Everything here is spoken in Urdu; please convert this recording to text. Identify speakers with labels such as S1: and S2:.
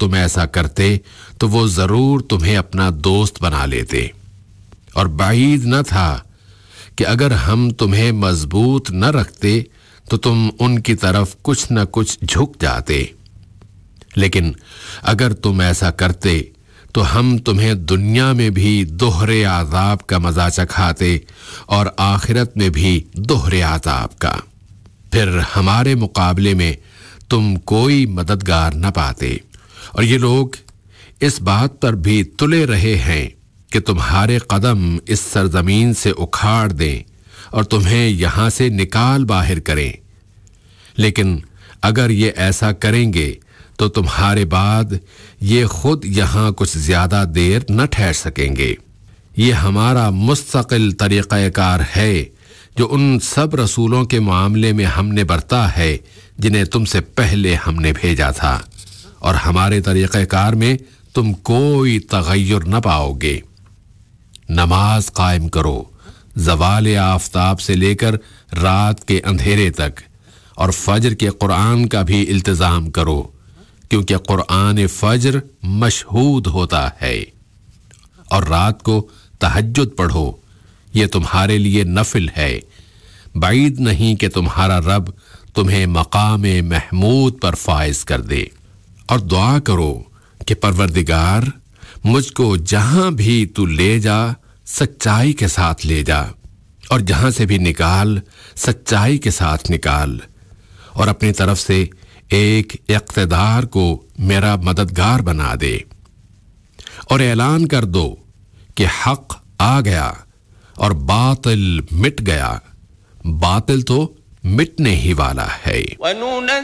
S1: تم ایسا کرتے تو وہ ضرور تمہیں اپنا دوست بنا لیتے، اور بعید نہ تھا کہ اگر ہم تمہیں مضبوط نہ رکھتے تو تم ان کی طرف کچھ نہ کچھ جھک جاتے، لیکن اگر تم ایسا کرتے تو ہم تمہیں دنیا میں بھی دوہرے عذاب کا مزہ چکھاتے اور آخرت میں بھی دوہرے عذاب کا، پھر ہمارے مقابلے میں تم کوئی مددگار نہ پاتے۔ اور یہ لوگ اس بات پر بھی تلے رہے ہیں کہ تمہارے قدم اس سرزمین سے اکھاڑ دیں اور تمہیں یہاں سے نکال باہر کریں، لیکن اگر یہ ایسا کریں گے تو تمہارے بعد یہ خود یہاں کچھ زیادہ دیر نہ ٹھہر سکیں گے۔ یہ ہمارا مستقل طریقہ کار ہے جو ان سب رسولوں کے معاملے میں ہم نے برتا ہے جنہیں تم سے پہلے ہم نے بھیجا تھا، اور ہمارے طریقہ کار میں تم کوئی تغیر نہ پاؤ گے۔ نماز قائم کرو زوال آفتاب سے لے کر رات کے اندھیرے تک، اور فجر کے قرآن کا بھی التزام کرو، کیونکہ قرآن فجر مشہود ہوتا ہے، اور رات کو تہجد پڑھو، یہ تمہارے لیے نفل ہے۔ بعید نہیں کہ تمہارا رب تمہیں مقام محمود پر فائز کر دے۔ اور دعا کرو کہ پروردگار مجھ کو جہاں بھی تو لے جا سچائی کے ساتھ لے جا، اور جہاں سے بھی نکال سچائی کے ساتھ نکال، اور اپنی طرف سے ایک اقتدار کو میرا مددگار بنا دے، اور اعلان کر دو کہ حق آ گیا اور باطل مٹ گیا، باطل تو مٹنے ہی والا ہے۔